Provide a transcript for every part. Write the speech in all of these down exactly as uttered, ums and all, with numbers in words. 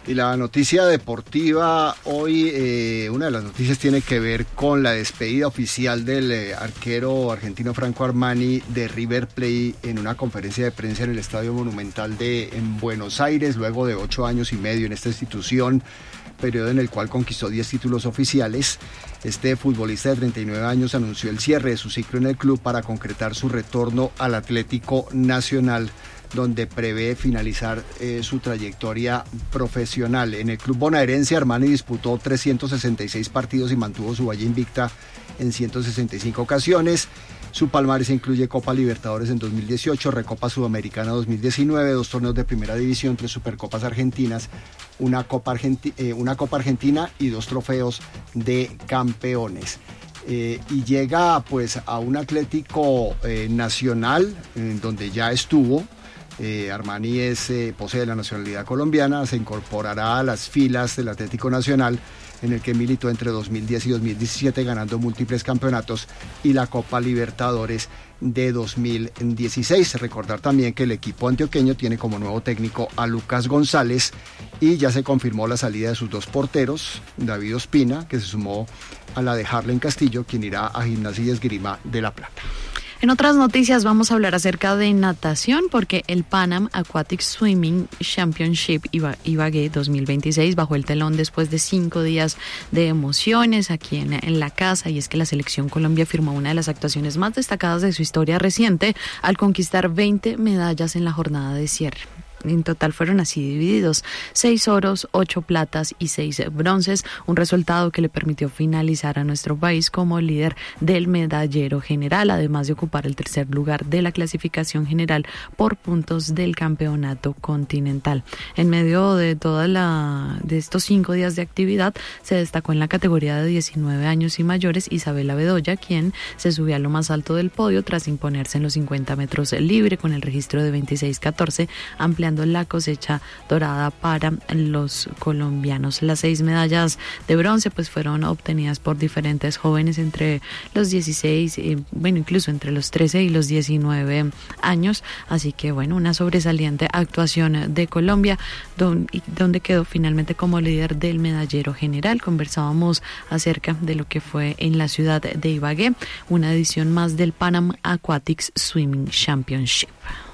Y la noticia deportiva hoy, eh, una de las noticias tiene que ver con la despedida oficial del eh, arquero argentino Franco Armani de River Plate en una conferencia de prensa en el Estadio Monumental de en Buenos Aires, luego de ocho años y medio en esta institución, periodo en el cual conquistó diez títulos oficiales. Este futbolista de treinta y nueve años anunció el cierre de su ciclo en el club para concretar su retorno al Atlético Nacional, donde prevé finalizar eh, su trayectoria profesional. En el club bonaerense, Armani disputó trescientos sesenta y seis partidos y mantuvo su valla invicta en ciento sesenta y cinco ocasiones. Su palmarés incluye Copa Libertadores en dos mil dieciocho, Recopa Sudamericana dos mil diecinueve, dos torneos de primera división, tres Supercopas Argentinas, una Copa, Argenti- eh, una Copa Argentina y dos trofeos de campeones. Eh, y llega pues a un Atlético eh, Nacional, en donde ya estuvo. Eh, Armani es, eh, posee la nacionalidad colombiana, se incorporará a las filas del Atlético Nacional, en el que militó entre dos mil diez y dos mil diecisiete, ganando múltiples campeonatos y la Copa Libertadores de dos mil dieciséis. Recordar también que el equipo antioqueño tiene como nuevo técnico a Lucas González y ya se confirmó la salida de sus dos porteros, David Ospina, que se sumó a la de Harlen Castillo, quien irá a Gimnasia y Esgrima de La Plata. En otras noticias vamos a hablar acerca de natación, porque el Pan Am Aquatic Swimming Championship Ibagué dos mil veintiséis bajó el telón después de cinco días de emociones aquí en, en la casa, y es que la selección Colombia firmó una de las actuaciones más destacadas de su historia reciente al conquistar veinte medallas en la jornada de cierre. En total fueron así divididos: seis oros, ocho platas y seis bronces, un resultado que le permitió finalizar a nuestro país como líder del medallero general, además de ocupar el tercer lugar de la clasificación general por puntos del campeonato continental. En medio de toda la de estos cinco días de actividad, se destacó en la categoría de diecinueve años y mayores Isabela Bedoya, quien se subió a lo más alto del podio tras imponerse en los cincuenta metros libre con el registro de veintiséis catorce, ampliando la cosecha dorada para los colombianos. Las seis medallas de bronce pues fueron obtenidas por diferentes jóvenes entre los dieciséis, eh, bueno, incluso entre los trece y los diecinueve años, así que bueno, una sobresaliente actuación de Colombia, don, donde quedó finalmente como líder del medallero general. Conversábamos acerca de lo que fue en la ciudad de Ibagué, una edición más del Pan Am Aquatics Swimming Championship.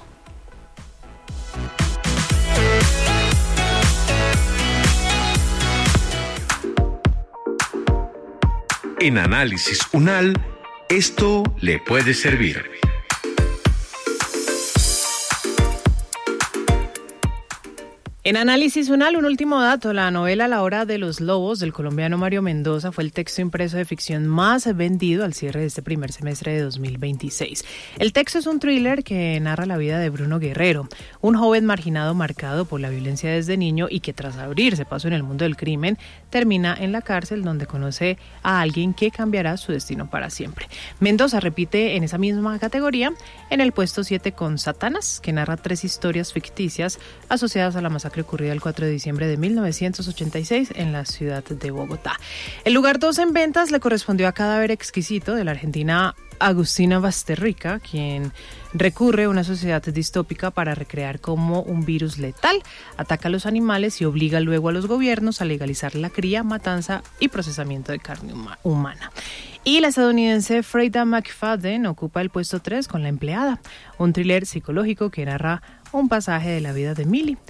En Análisis UNAL, esto le puede servir. En Análisis UNAL, un último dato: la novela La Hora de los Lobos del colombiano Mario Mendoza fue el texto impreso de ficción más vendido al cierre de este primer semestre de dos mil veintiséis. El texto es un thriller que narra la vida de Bruno Guerrero, un joven marginado marcado por la violencia desde niño y que tras abrirse paso en el mundo del crimen termina en la cárcel, donde conoce a alguien que cambiará su destino para siempre. Mendoza repite en esa misma categoría en el puesto siete con Satanás, que narra tres historias ficticias asociadas a la masacre ocurrida el cuatro de diciembre de mil novecientos ochenta y seis en la ciudad de Bogotá. El lugar dos en ventas le correspondió a Cadáver Exquisito, de la argentina Agustina Basterrica, quien recurre a una sociedad distópica para recrear cómo un virus letal ataca a los animales y obliga luego a los gobiernos a legalizar la cría, matanza y procesamiento de carne huma- humana. Y la estadounidense Freida McFadden ocupa el puesto tres con La Empleada, un thriller psicológico que narra un pasaje de la vida de Millie,